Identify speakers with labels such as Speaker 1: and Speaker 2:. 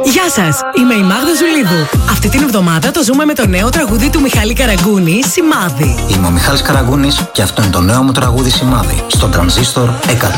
Speaker 1: Γεια σας, είμαι η Μάγδα Ζουλίδου. Αυτή την εβδομάδα το ζούμε με το νέο τραγούδι του Μιχάλη Καραγκούνη, Σημάδι.
Speaker 2: Είμαι ο Μιχάλης Καραγκούνης και αυτό είναι το νέο μου τραγούδι Σημάδι, στο Τρανζίστορ 100.